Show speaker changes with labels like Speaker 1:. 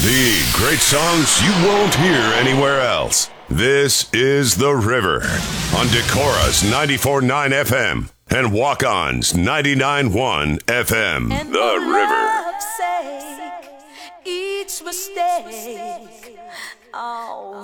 Speaker 1: The great songs you won't hear anywhere else. This is The River on Decora's 94.9 FM and Walk-On's 99.1 FM.
Speaker 2: And
Speaker 1: The River.
Speaker 2: Sake, each mistake, oh,